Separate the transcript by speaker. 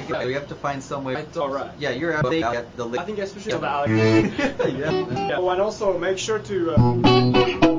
Speaker 1: We have to find some way.
Speaker 2: It's all right.
Speaker 1: Yeah, you're out.
Speaker 2: I think especially about Alex.
Speaker 1: Yeah.
Speaker 2: Oh, and also make sure to.